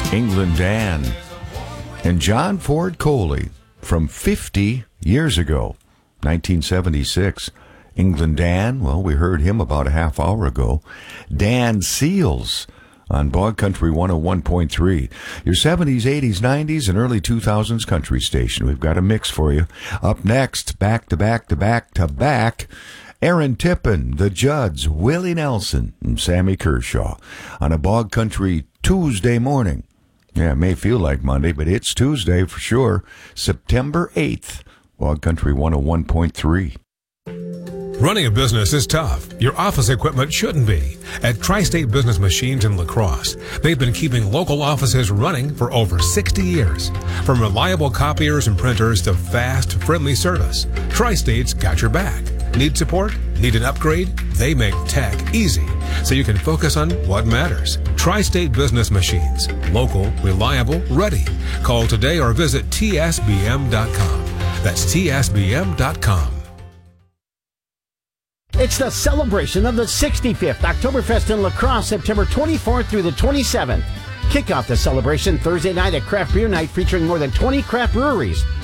England Dan, and John Ford Coley from 50 years ago, 1976. England Dan, well, we heard him about a half hour ago. Dan Seals on Bog Country 101.3. Your 70s, 80s, 90s, and early 2000s country station. We've got a mix for you. Up next, back to back to back to back, Aaron Tippin, the Judds, Willie Nelson, and Sammy Kershaw on a Bog Country Tuesday morning. Yeah, it may feel like Monday, but it's Tuesday for sure. September 8th, Bog Country 101.3. Running a business is tough. Your office equipment shouldn't be. At Tri-State Business Machines in La Crosse, they've been keeping local offices running for over 60 years. From reliable copiers and printers to fast, friendly service, Tri-State's got your back. Need support? Need an upgrade? They make tech easy, so you can focus on what matters. Tri-State Business Machines. Local, reliable, ready. Call today or visit tsbm.com. That's tsbm.com. It's the celebration of the 65th Oktoberfest in La Crosse, September 24th through the 27th. Kick off the celebration Thursday night at Craft Beer Night featuring more than 20 craft breweries.